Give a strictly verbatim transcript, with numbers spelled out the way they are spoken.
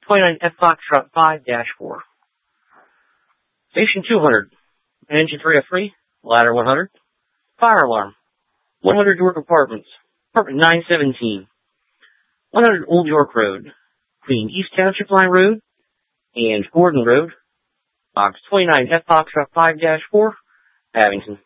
twenty-nine F Foxtrot five dash four. Station two hundred, engine three oh three, ladder one hundred, fire alarm, one hundred York Apartments, apartment nine seventeen, one hundred Old York Road, between East Township Line Road and Gordon Road, box twenty-nine F Foxtrot five dash four, Abington.